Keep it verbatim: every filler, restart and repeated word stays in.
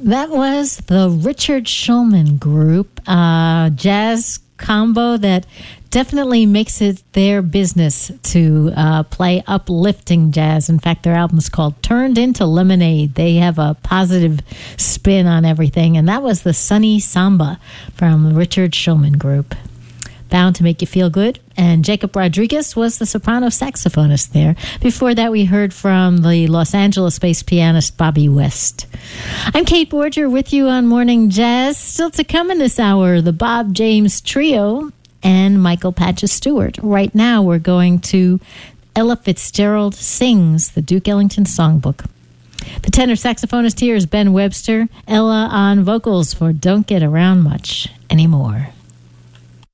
That was the Richard Shulman Group, uh, jazz combo that definitely makes it their business to uh, play uplifting jazz. In fact, their album is called Turned Into Lemonade. They have a positive spin on everything, and that was the Sunny Samba from the Richard Shulman Group. Bound to Make You Feel Good, and Jacob Rodriguez was the soprano saxophonist there. Before that, we heard from the Los Angeles-based pianist Bobby West. I'm Kate Borger with you on Morning Jazz. Still to come in this hour, the Bob James Trio and Michael Patches Stewart. Right now, we're going to Ella Fitzgerald Sings, the Duke Ellington Songbook. The tenor saxophonist here is Ben Webster. Ella on vocals for Don't Get Around Much Anymore.